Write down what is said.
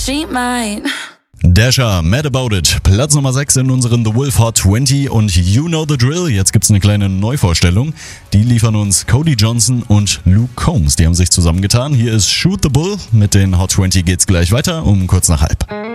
she might. Dasher, Mad About It, Platz Nummer 6 in unseren The Wolf Hot 20 und You Know the Drill. Jetzt gibt's eine kleine Neuvorstellung. Die liefern uns Cody Johnson und Luke Combs. Die haben sich zusammengetan. Hier ist Shoot the Bull. Mit den Hot 20 geht's gleich weiter um kurz nach halb.